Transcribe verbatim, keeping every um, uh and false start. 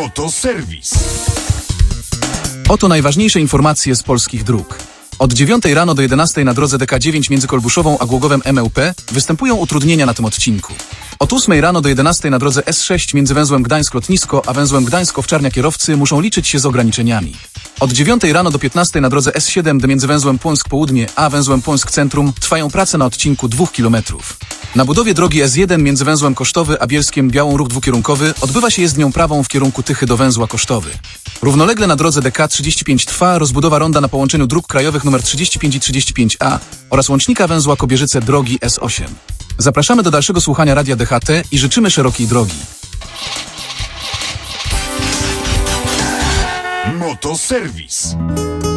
Motoserwis. Oto najważniejsze informacje z polskich dróg. Od dziewiątej rano do jedenastej na drodze D K dziewięć między Kolbuszową a Głogowem M L P występują utrudnienia na tym odcinku. Od ósmej rano do jedenastej na drodze S sześć między węzłem Gdańsk-Lotnisko a węzłem Gdańsk-Owczarnia kierowcy muszą liczyć się z ograniczeniami. Od dziewiątej rano do piętnastej na drodze S siedem między węzłem Płońsk-Południe a węzłem Płońsk-Centrum trwają prace na odcinku dwóch kilometrów. Na budowie drogi S jeden między węzłem Kosztowy a Bielskiem Białą ruch dwukierunkowy odbywa się jezdnią prawą w kierunku Tychy do węzła Kosztowy. Równolegle na drodze D K trzydzieści pięć trwa rozbudowa ronda na połączeniu dróg krajowych nr trzydzieści pięć i trzydzieści pięć A oraz łącznika węzła Kobierzyce drogi S osiem. Zapraszamy do dalszego słuchania Radia D H T i życzymy szerokiej drogi. Motoserwis.